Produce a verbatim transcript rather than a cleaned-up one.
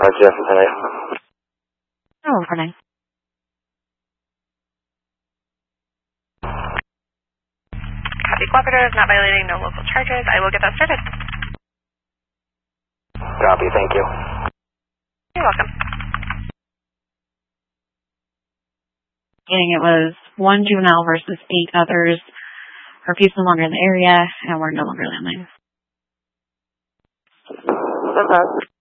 Jefferson. Oh, overnight. Copy, cooperative, not violating, no local charges. I will get that started. Copy, thank you. You're welcome. Meaning it was one juvenile versus eight others. Curfew's no longer in the area, and we're no longer landing. Okay.